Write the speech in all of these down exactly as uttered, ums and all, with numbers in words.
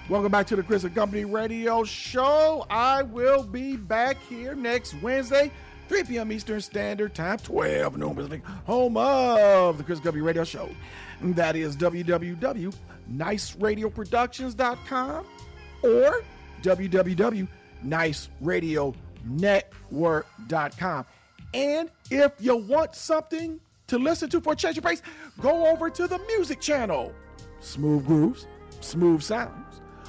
Welcome back to the Chris and Company Radio Show. I will be back here next Wednesday, three p.m. Eastern Standard Time, twelve noon Pacific, home of the Chris and Company Radio Show. That is w w w dot nice radio productions dot com or w w w dot nice radio network dot com. And if you want something to listen to for a change of pace, go over to the music channel. Smooth grooves, smooth sounds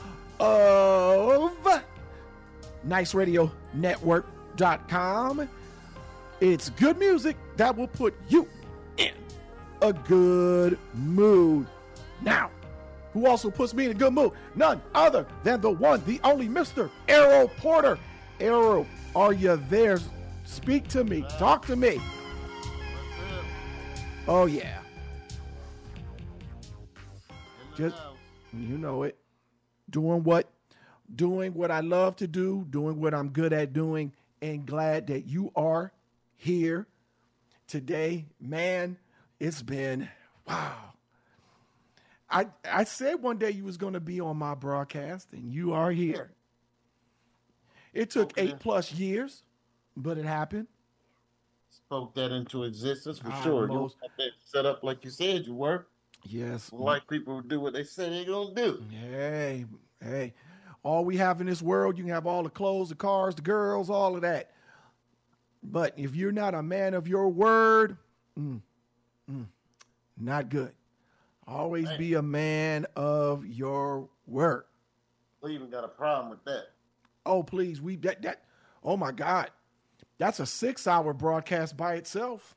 of nice radio network dot com. It's good music that will put you in a good mood. Now, who also puts me in a good mood? None other than the one, the only Mister Errol Porter. Errol, are you there? Speak to me. Talk to me. Oh, yeah. Just, you know it. Doing what, doing what I love to do, doing what I'm good at doing, and glad that you are here today. Man, it's been, wow. I I said one day you was going to be on my broadcast, and you are here. It took okay. eight plus years, but it happened. Spoke that into existence for I sure. Most, you that set up like you said you were. Yes. Like people do what they say they're going to do. Hey, hey. All we have in this world, you can have all the clothes, the cars, the girls, all of that. But if you're not a man of your word, mm, mm, not good. Always man. Be a man of your word. We even got a problem with that. Oh, please. We that that. Oh, my God. That's a six-hour broadcast by itself.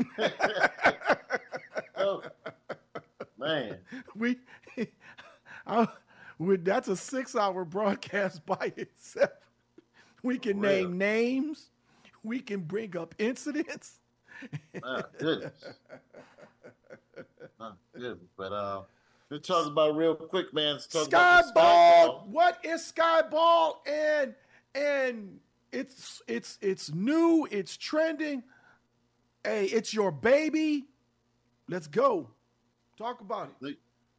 Oh. Man, we, I, we that's a six-hour broadcast by itself. We can Real. name names. We can bring up incidents. My goodness. My goodness. But uh, let's talk about real quick, man. Let's talk Sky about Ball. Sky Ball. What is Sky Ball? And and it's it's it's new. It's trending. Hey, it's your baby. Let's go. Talk about it.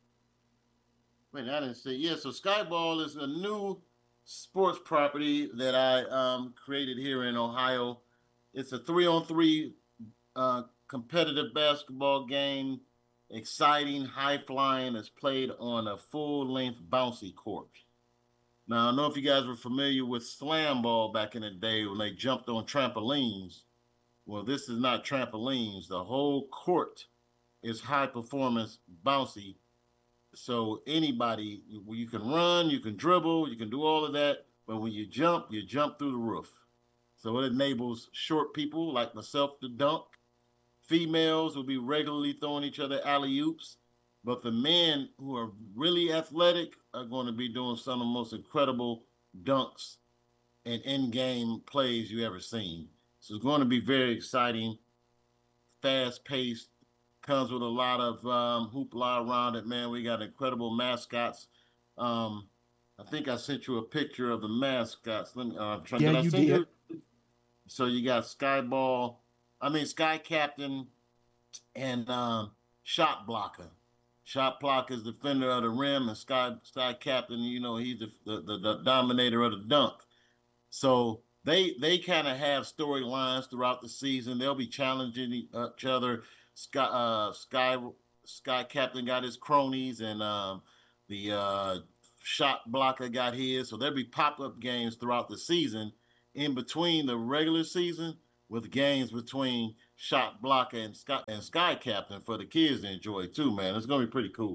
Wait, I didn't say. Yeah, so Sky Ball is a new sports property that I um, created here in Ohio. It's a three-on-three uh, competitive basketball game. Exciting, high-flying. It's played on a full-length bouncy court. Now, I don't know if you guys were familiar with slam ball back in the day when they jumped on trampolines. Well, this is not trampolines. The whole court is high performance bouncy. So anybody, you can run, you can dribble, you can do all of that. But when you jump, you jump through the roof. So it enables short people like myself to dunk. Females will be regularly throwing each other alley-oops. But the men who are really athletic are going to be doing some of the most incredible dunks and in-game plays you ever seen. So it's going to be very exciting, fast-paced. Comes with a lot of um, hoopla around it, man. We got incredible mascots. Um, I think I sent you a picture of the mascots. Let me, uh, try, yeah, did I you send did. You? So you got Sky Ball, I mean Sky Captain, and um, Shot Blocker. Shot Blocker is defender of the rim, and Sky Sky Captain, you know, he's the the, the, the dominator of the dunk. So they they kind of have storylines throughout the season. They'll be challenging each other. Sky, uh, Sky, Sky Captain got his cronies, and um, the uh, Shot Blocker got his. So there'll be pop-up games throughout the season, in between the regular season, with games between Shot Blocker and Sky and Sky Captain for the kids to enjoy too. Man, it's gonna be pretty cool.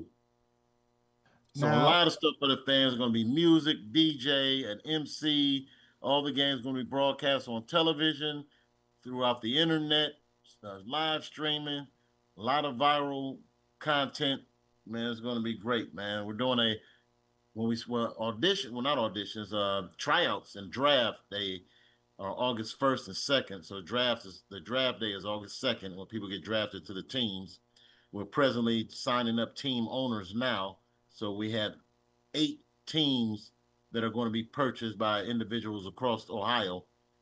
So now, a lot of stuff for the fans. It's gonna be music, D J, and M C. All the games are gonna be broadcast on television, throughout the internet, uh, live streaming. A lot of viral content, man. It's going to be great, man. We're doing a when we well, audition, well not auditions, uh, tryouts and draft day are August first and second. So draft is the draft day is August second when people get drafted to the teams. We're presently signing up team owners now, so we had eight teams that are going to be purchased by individuals across Ohio,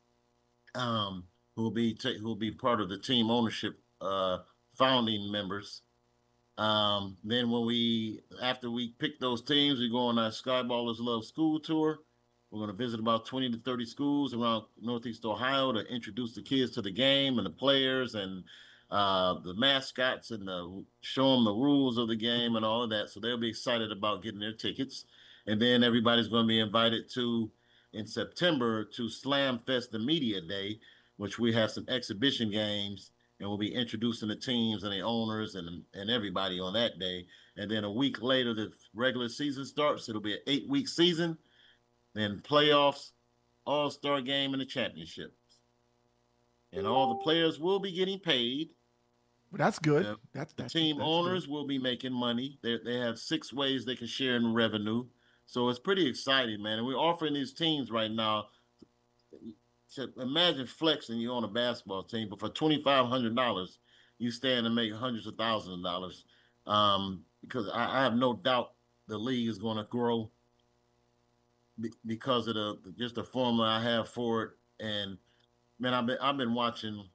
um, who will be t- who will be part of the team ownership. Uh, founding members, Um, then when we after we pick those teams, we go on our Skyballers Love School tour. We're going to visit about twenty to thirty schools around Northeast Ohio to introduce the kids to the game and the players and uh, the mascots and the, show them the rules of the game and all of that. So they'll be excited about getting their tickets. And then everybody's going to be invited to, in September, to Slam Fest, the Media Day, which we have some exhibition games and we'll be introducing the teams and the owners and, and everybody on that day. And then a week later, the regular season starts. It'll be an eight-week season. Then playoffs, all-star game, and the championship. And all the players will be getting paid. But that's good. Uh, that's, the that's, team that's owners good. will be making money. They they have six ways they can share in revenue. So it's pretty exciting, man. And we're offering these teams right now. To imagine flexing you on a basketball team, but for twenty-five hundred dollars, you stand and make hundreds of thousands of dollars. Um, because I, I have no doubt the league is going to grow because of the just the formula I have for it. And man, I've been I've been watching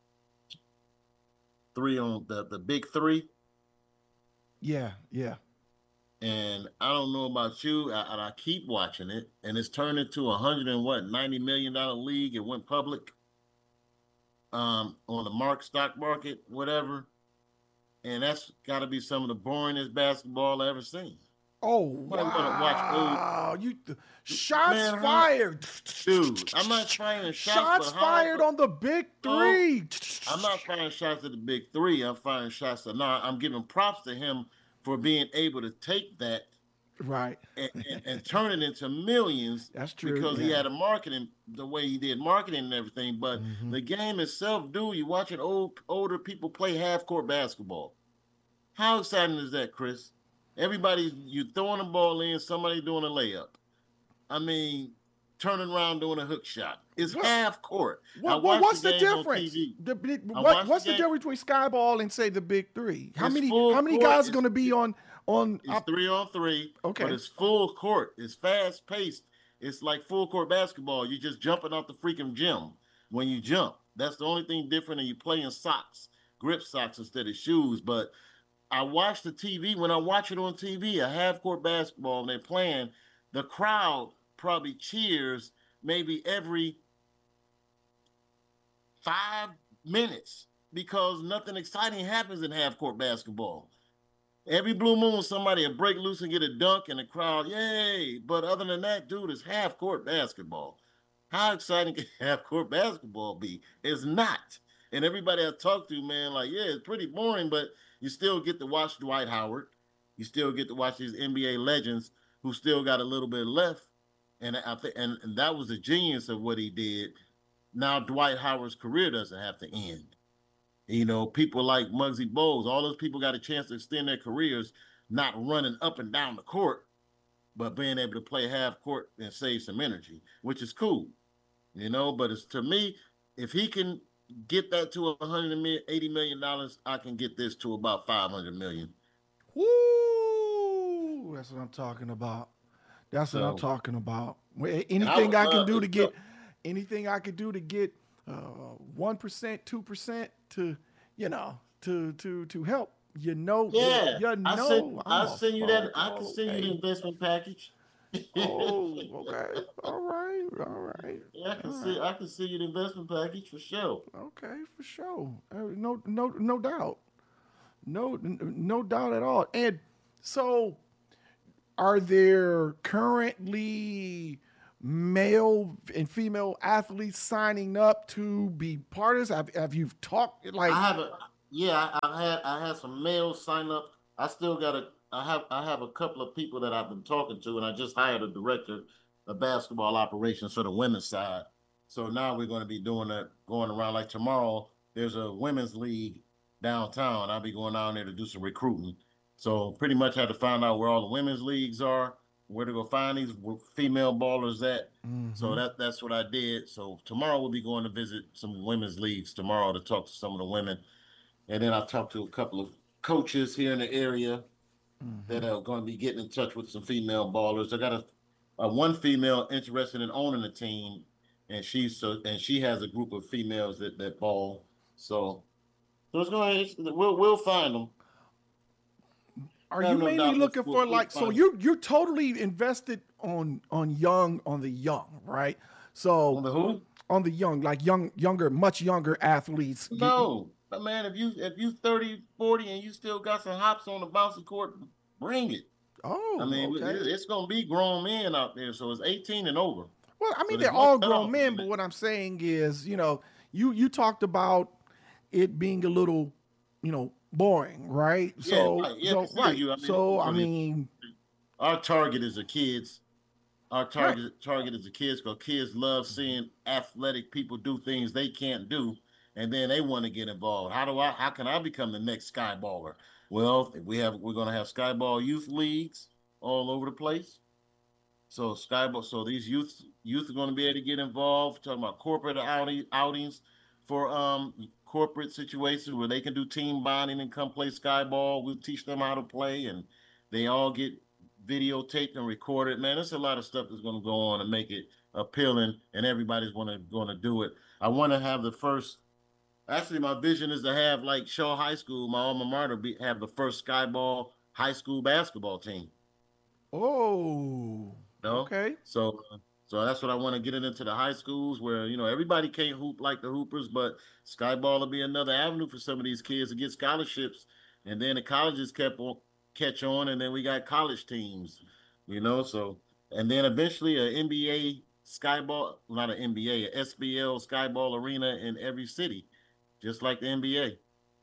three on the the big three. Yeah, yeah. And I don't know about you, I, and I keep watching it, and it's turned into a hundred and what ninety million dollar league. It went public um, on the mark stock market, whatever, and that's got to be some of the boringest basketball I ever seen. Oh wow! Watch, you th- shots man, fired, dude. I'm not firing shots. Shots fired on the big three. Oh, I'm not firing shots at the big three. I'm firing shots at no. I'm giving props to him for being able to take that right and, and, and turn it into millions. That's true. Because yeah. he had a marketing the way he did marketing and everything. But mm-hmm. the game itself, dude, you watching old older people play half court basketball. How exciting is that, Chris? Everybody, you throwing a ball in, somebody doing a layup. I mean, turning around doing a hook shot. It's what? Half court. What, what, what's the, the difference? The, the, what, what's the, the difference between sky ball and say the big three? How it's many how many court. guys are going to be on on? It's op- three on three. Okay, but it's full court. It's fast paced. It's like full court basketball. You're just jumping off the freaking gym when you jump. That's the only thing different. And you play in socks, grip socks instead of shoes. But I watch the T V. When I watch it on T V, a half court basketball, and they're playing, the crowd probably cheers maybe every five minutes because nothing exciting happens in half court basketball. Every blue moon, somebody will break loose and get a dunk and the crowd, yay. But other than that, dude, it's half court basketball. How exciting can half court basketball be? It's not. And everybody I talk to, man, like, yeah, it's pretty boring, but you still get to watch Dwight Howard. You still get to watch these N B A legends who still got a little bit left. And I think, and, and that was the genius of what he did. Now Dwight Howard's career doesn't have to end. You know, people like Muggsy Bogues, all those people got a chance to extend their careers, not running up and down the court, but being able to play half court and save some energy, which is cool. You know, but it's to me, if he can get that to one hundred eighty million dollars, I can get this to about five hundred million dollars. Woo! That's what I'm talking about. That's what so, I'm talking about. Anything I, I can do to get, anything I can do to get one percent, two percent to, you know, to to to help. You know, yeah. You know, I send, I send you that. I can send you the investment package. Oh, okay. All right. All right. Yeah, I can all see. right. I can see you the investment package for sure. Okay, for sure. Uh, no, no, no doubt. No, no doubt at all. And so, are there currently male and female athletes signing up to be partners? Have, have you talked like? I haven't. Yeah, I, I had. I had some males sign up. I still got a. I have. I have a couple of people that I've been talking to, and I just hired a director of basketball operations for the women's side. So now we're going to be doing that, going around. Like tomorrow, there's a women's league downtown. I'll be going down there to do some recruiting. So pretty much had to find out where all the women's leagues are, where to go find these female ballers at. Mm-hmm. So that that's what I did. So tomorrow we'll be going to visit some women's leagues tomorrow to talk to some of the women. And then I'll talk to a couple of coaches here in the area mm-hmm. that are going to be getting in touch with some female ballers. I got a, a one female interested in owning a team, and she's so and she has a group of females that, that ball. So, so it's going. We'll we'll find them. are I you have no doubt mainly we'll- looking we'll- for we'll like so find- you're you're totally invested on on young on the young, right? So On the who? on the young, like young younger, much younger athletes. You- No, but man, if you if you thirty, forty, and you still got some hops on the bouncing court, bring it. Oh, I mean, okay. it- it's gonna be grown men out there, so it's eighteen and over. Well, I mean, So they're there's no all cutoff grown men, limit. but what I'm saying is, you know, you you talked about it being a little, you know, boring, right? Yeah, So, right. Yeah, so I feel right. you. I mean, so, I really- mean, Our target is the kids. Our target target is the kids because kids love seeing athletic people do things they can't do, and then they want to get involved. How do I? How can I become the next skyballer? Well, we have we're going to have skyball youth leagues all over the place. So skyball, so these youth youth are going to be able to get involved. Talking about corporate outing, outings for um corporate situations where they can do team bonding and come play skyball. We'll teach them how to play, and they all get videotaped and recorded. Man, there's a lot of stuff that's going to go on and make it appealing, and everybody's going to going to do it. I want to have the first. Actually, my vision is to have like Shaw High School, my alma mater, be, have the first skyball high school basketball team. oh, You know? okay. So, so that's what I want to get it into the high schools where you know everybody can't hoop like the hoopers, but skyball will be another avenue for some of these kids to get scholarships, and then the colleges kept on catch on, and then we got college teams, you know. So, and then eventually a N B A skyball, not an N B A, a S B L skyball arena in every city, just like the N B A.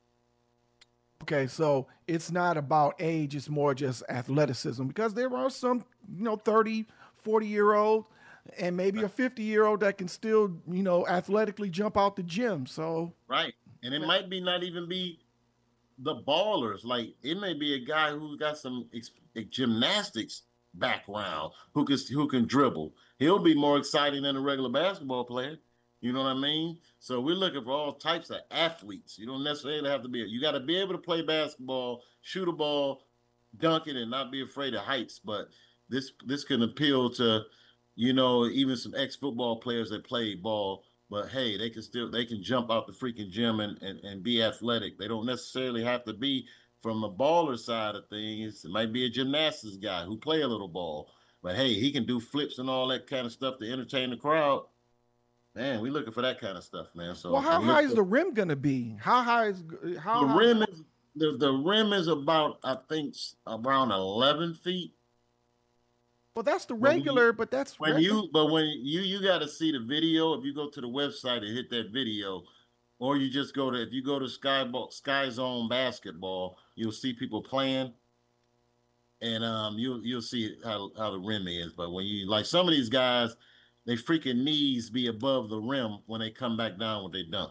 Okay, so it's not about age, it's more just athleticism because there are some, you know, thirty, forty year olds and maybe a fifty year old that can still, you know, athletically jump out the gym. So, Right. And it might be not even be the ballers. Like it may be a guy who got some ex- gymnastics background who can who can dribble. He'll be more exciting than a regular basketball player. You know what I mean? So we're looking for all types of athletes. You don't necessarily have to be. You got to be able to play basketball, shoot a ball, dunk it, and not be afraid of heights. But this this can appeal to, you know, even some ex-football players that play ball. But hey, they can still they can jump out the freaking gym and, and, and be athletic. They don't necessarily have to be from the baller side of things. It might be a gymnastics guy who play a little ball. But hey, he can do flips and all that kind of stuff to entertain the crowd. Man, we looking for that kind of stuff, man. So well, how we look high is for- the rim going to be? How high is how the high? rim is the, the rim is about I think s- around eleven feet. Well, that's the When you- regular, but that's When regular. you but when you you got to see the video. If you go to the website and hit that video, or you just go to if you go to Sky Ball, Sky Zone Basketball, you'll see people playing, and um you'll you'll see how how the rim is. But when you like some of these guys, they freaking knees be above the rim when they come back down when they dunk.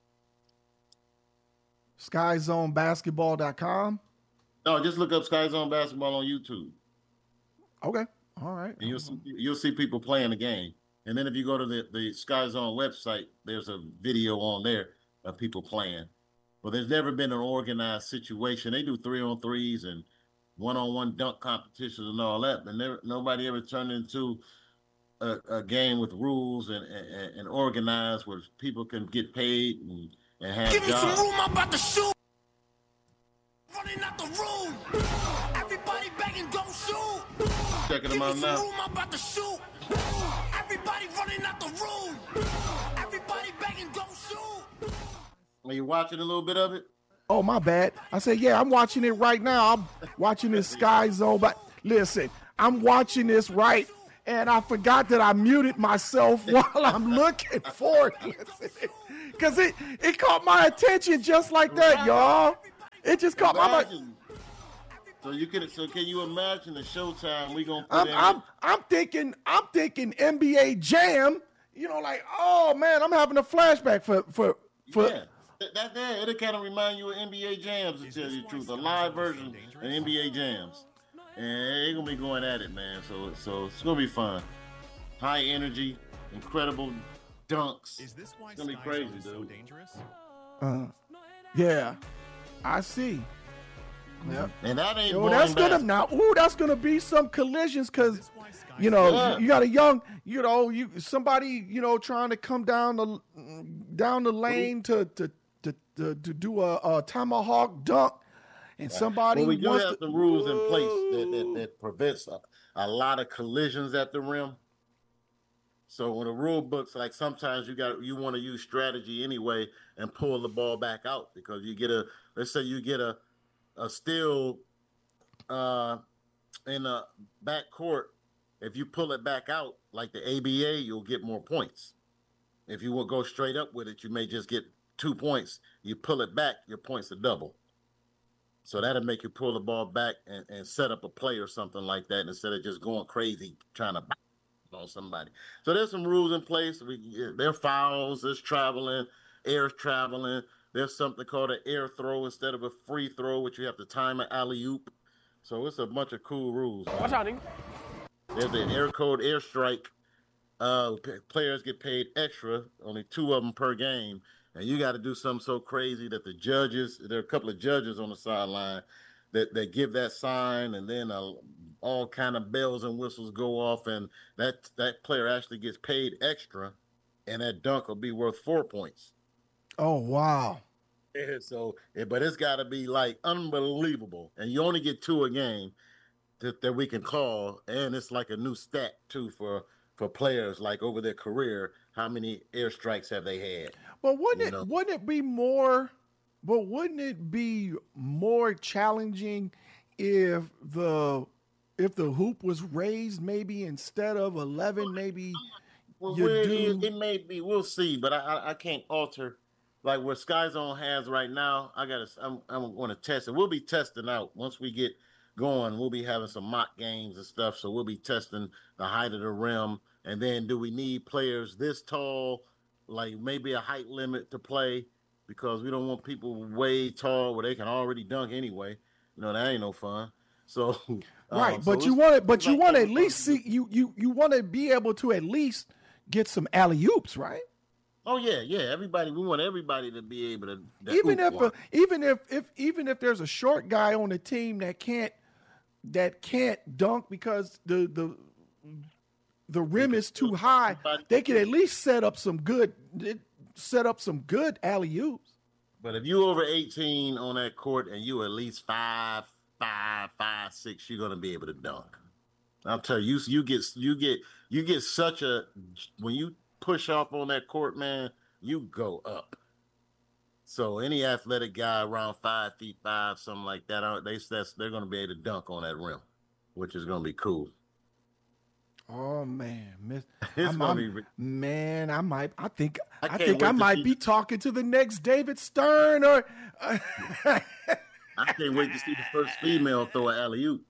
sky zone basketball dot com. No, just look up Sky Zone Basketball on YouTube. Okay. All right. And you'll see, you'll see people playing the game. And then if you go to the, the Sky Zone website, there's a video on there of people playing. But there's never been an organized situation. They do three on threes and one on one dunk competitions and all that, but never, nobody ever turned into a, a game with rules and, and, and organized where people can get paid and, and have Give me some jobs. room, I'm about to shoot. Running out the room. Everybody begging, don't shoot. Checking Give them me out some now. room, I'm about to shoot. Everybody running out the room. Everybody begging, don't shoot. Are you watching a little bit of it? Oh, my bad. I said, yeah, I'm watching it right now. I'm watching this Sky Zone. But listen, I'm watching this right, and I forgot that I muted myself while I'm looking for it. Because it, it caught my attention just like that, y'all. It just caught my Imagine. So you can so can you imagine the Showtime we gonna put I'm, in? I'm, I'm thinking, I'm thinking N B A Jam. You know, like, oh man, I'm having a flashback for for for. yeah, that, that, that it'll kind of remind you of N B A Jams to tell you the truth, a live version of N B A Jams, and they're gonna be going at it, man. So so it's gonna be fun, high energy, incredible dunks. Is this why It's gonna be Sky crazy, Zone is so dude. dangerous? Uh, yeah, I see. Yeah. And that ain't Yo, boring that's gonna basketball. now. Ooh, that's gonna be some collisions because, you know, Yeah. you got a young, you know, you somebody, you know, trying to come down the down the lane to to to to, to do a, a tomahawk dunk, And somebody well, we do wants have to, some rules in place that, that, Whoa. that prevents a, a lot of collisions at the rim. So when the rule books, like sometimes you got you want to use strategy anyway and pull the ball back out because you get a let's say you get a a steal uh, in the back court. If you pull it back out like the A B A, you'll get more points. If you will go straight up with it, you may just get two points. You pull it back, your points are double. So that'll make you pull the ball back and, and set up a play or something like that instead of just going crazy trying to on somebody. So there's some rules in place. We, there are fouls, there's traveling, air traveling. There's something called an air throw instead of a free throw, which you have to time an alley-oop. So it's a bunch of cool rules. What's happening? There's an air code airstrike. Uh, p- players get paid extra, only two of them per game. And you got to do something so crazy that the judges, there are a couple of judges on the sideline that, that give that sign, and then uh, all kind of bells and whistles go off, and that that player actually gets paid extra, and that dunk will be worth four points. Oh, wow. Yeah, so, yeah, but it's got to be like unbelievable, and you only get two a game that, that we can call, and it's like a new stat too for for players, like over their career, how many airstrikes have they had? But wouldn't You it know? wouldn't it be more but wouldn't it be more challenging if the if the hoop was raised maybe instead of eleven, maybe Well, you where it do is, it may be. We'll see, but I I, I can't alter like what Sky Zone has right now. I gotta. I'm I'm going to test it. We'll be testing out once we get going. We'll be having some mock games and stuff. So we'll be testing the height of the rim, and then do we need players this tall, like maybe a height limit to play, because we don't want people way tall where they can already dunk anyway. You know, that ain't no fun. So right, um, but so you it's- want it but you like want to at everybody- least see you you you want to be able to at least get some alley-oops, right? Oh yeah, yeah. Everybody, we want everybody to be able to. to Even hoop if one. a, even if if even if there's a short guy on the team that can't that can't dunk because the the the rim is too high, they can at least set up some good set up some good alley-oops. But if you over eighteen on that court and you at least five, five, five, six, you're gonna be able to dunk. I'll tell you, you get you get you get such a when you push off on that court, man, you go up. So any athletic guy around five feet five, something like that, uh, they that's, they're gonna be able to dunk on that rim, which is gonna be cool. Oh man, miss, It's I'm- gonna I'm- be re- man, I might, I think, I I, can't think wait I to might see be the- talking to the next David Stern, or I can't wait to see the first female throw an alley oop.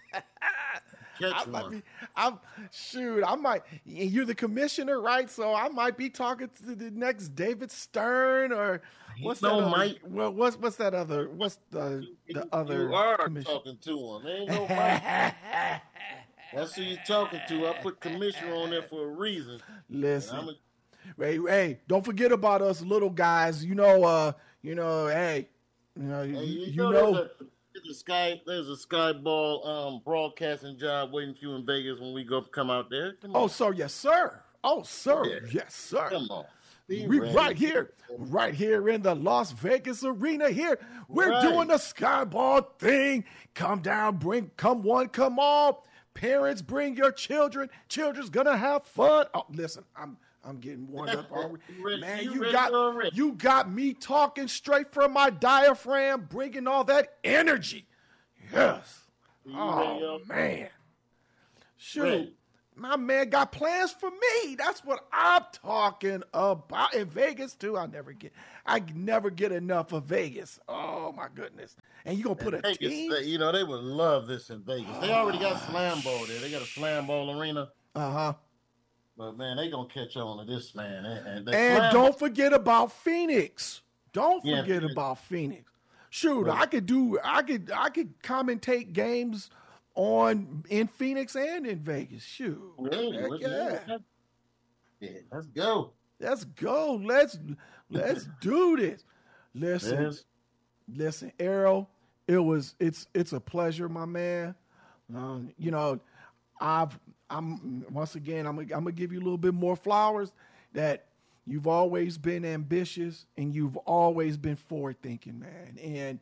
Catch I might one. be, I'm shoot, I might. You're the commissioner, right? So I might be talking to the next David Stern, or what's that? no Other, Mike. well, what's what's that other? What's the the You- other? You are commissioner? talking to him. Ain't no Mike. That's who you talking to. I put commissioner on there for a reason. Listen, I'm a, hey, hey, don't forget about us little guys. You know, uh, you know, hey, you know, you, hey, you, you know, know. There's, a, there's a sky. There's a sky ball um, broadcasting job waiting for you in Vegas when we go come out there. Come on. Oh, so yes, sir. Oh, sir. Yeah. Yes, sir. Come on. Be We ready. right here, right here in the Las Vegas arena. Here, we're Right. doing the skyball thing. Come down, bring, come one, come all. Parents, bring your children. Children's gonna have fun. Oh, listen, I'm, I'm getting warmed up already. You ready- Man, you you ready got, already? you got me talking straight from my diaphragm, bringing all that energy. Yes. You ready, Oh y'all? man. Shoot. Ready. My man got plans for me. That's what I'm talking about. In Vegas too, I never get I never get enough of Vegas. Oh my goodness. And you gonna put a Vegas, team? they- you know, they would love this in Vegas. They already got slam ball there. They got a slam ball arena. Uh-huh. But man, they gonna catch on to this, man. And, and, the And slam- don't forget about Phoenix. Don't Yeah, forget Phoenix. about Phoenix. Shoot, Right. I could do I could I could commentate games on in Phoenix and in Vegas. Shoot. Really? Heck Let's- yeah. yeah, let's go. Let's go. Let's let's do this. Listen. Yes. Listen, Errol, it was it's it's a pleasure, my man. Um, you know, I've I'm once again I'm gonna, I'm gonna give you a little bit more flowers that you've always been ambitious and you've always been forward thinking, man. And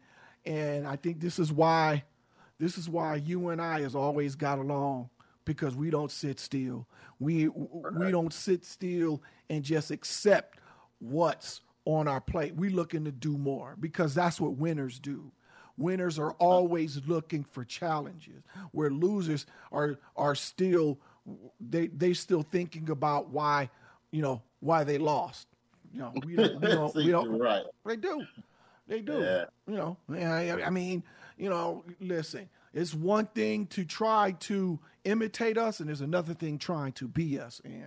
And I think this is why, this is why you and I has always got along, because we don't sit still. We we don't sit still and just accept what's on our plate. We looking to do more, because that's what winners do. Winners are always looking for challenges, where losers are are still they they still thinking about why, you know, why they lost. You know, we don't, we don't, we don't right. They do. They do. Yeah. You know, I, I mean, you know, listen, it's one thing to try to imitate us, and there's another thing trying to be us, man.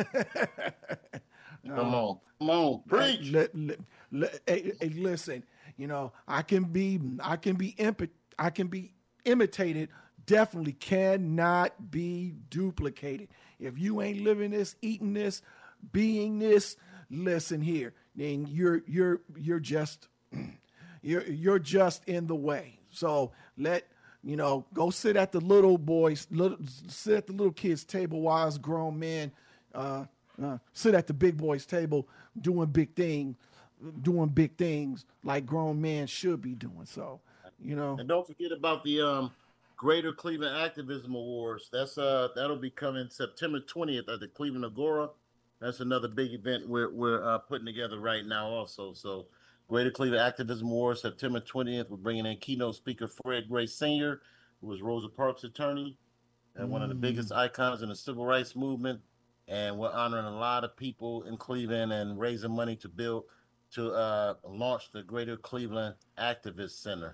Come on. Come on. Preach. Let, let, let, hey, hey, listen, you know, I can be, I can be, imp- I can be imitated. Definitely cannot be duplicated. If you ain't living this, eating this, being this, listen here, then you're, you're, you're just, you're, you're just in the way. So let, you know, go sit at the little boys, little, sit at the little kids' table while us grown men, uh, uh, sit at the big boys' table doing big things, doing big things like grown men should be doing. So, you know. And don't forget about the um, Greater Cleveland Activism Awards. That's uh that'll be coming September twentieth at the Cleveland Agora. That's another big event we're we're uh, putting together right now also. So Greater Cleveland Activism Awards, September twentieth. We're bringing in keynote speaker Fred Gray Senior, who was Rosa Parks' attorney and mm. one of the biggest icons in the civil rights movement. And we're honoring a lot of people in Cleveland and raising money to build, to uh, launch the Greater Cleveland Activist Center.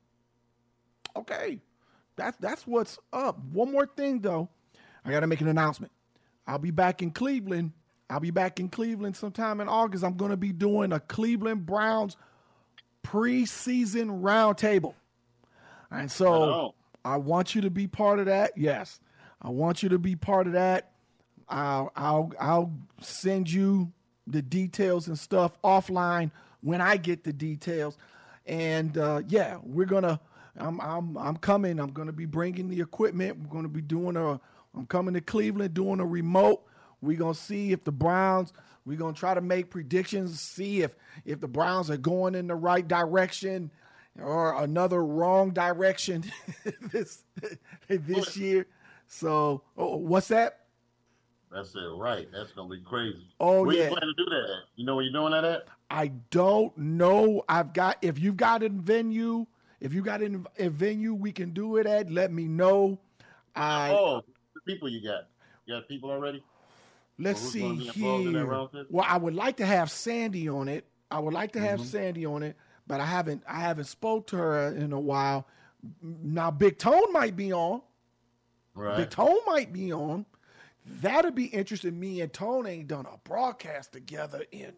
Okay, that's that's what's up. One more thing, though. I got to make an announcement. I'll be back in Cleveland. I'll be back in Cleveland sometime in August. I'm going to be doing a Cleveland Browns preseason roundtable. And so I want you to be part of that. Yes, I want you to be part of that. I'll, I'll, I'll send you the details and stuff offline when I get the details. And uh, yeah, we're going to, I'm, I'm, I'm coming. I'm going to be bringing the equipment. We're going to be doing a, I'm coming to Cleveland, doing a remote. We're going to see if the Browns, we're going to try to make predictions, see if, if the Browns are going in the right direction or another wrong direction this, this year. So oh, what's that? That's it, right. That's going to be crazy. Oh, where yeah. you planning to do that at? You know where you're doing that at? I don't know. I've got, if you've got a venue, if you got a, a venue we can do it at, let me know. I, oh, the people you got. You got people already? Let's so see here. Well, I would like to have Sandy on it. I would like to have mm-hmm. Sandy on it, but I haven't, I haven't spoke to her in a while. Now, Big Tone might be on. Right. Big Tone might be on. That'd be interesting. Me and Tone ain't done a broadcast together in,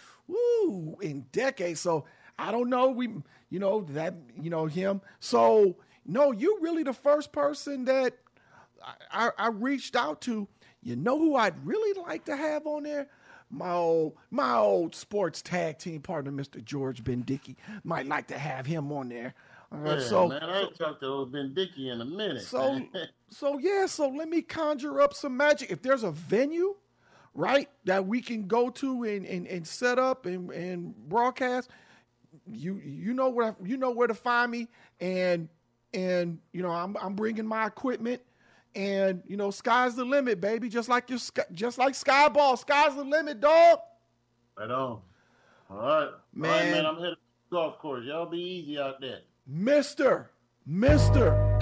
woo, in decades. So I don't know. We, you know, that, you know, him. So no, you really the first person that I, I, I reached out to. You know who I'd really like to have on there? My old, my old sports tag team partner, Mister George Bendicki. Might like to have him on there. Uh, yeah, so, man, I ain't talked to old Bendicki in a minute. So, so yeah, so let me conjure up some magic. If there's a venue, right, that we can go to and, and, and set up and, and broadcast, you you know where you know where to find me, and and you know I'm I'm bringing my equipment, and you know sky's the limit, baby. Just like your just like Skyball, sky's the limit, dog. Right on. All right, man. All right, man. I'm headed to the golf course. Y'all be easy out there. Mister, Mister,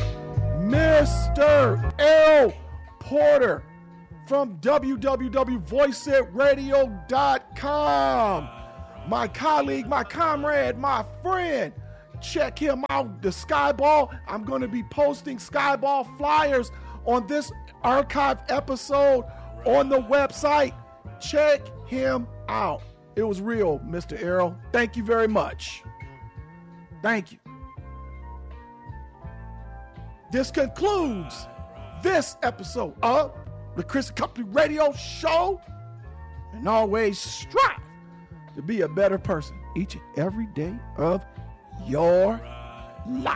Mister L. Porter from w w w dot voice it radio dot com. My colleague, my comrade, my friend. Check him out, the Skyball. I'm going to be posting Skyball flyers on this archive episode on the website. Check him out. It was real, Mister Errol. Thank you very much. Thank you. This concludes this episode of the Chris and Company Radio Show. And always strive to be a better person each and every day of your life.